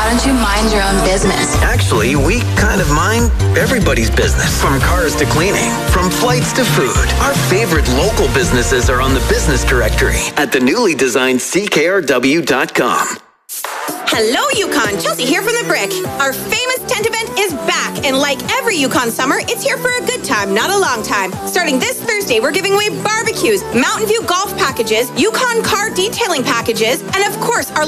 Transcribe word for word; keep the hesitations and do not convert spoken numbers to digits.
don't you mind your own business? Actually, we kind of mind everybody's business. From cars to cleaning, from flights to food. Our favorite local businesses are on the business directory at the newly designed C K R W dot com. Hello, Yukon. Chelsea here from The Brick. Our famous tent event is back, and like every Yukon summer, it's here for a good time, not a long time. Starting this Thursday, we're giving away barbecues, Mountain View golf packages, Yukon car detailing packages, and of course, our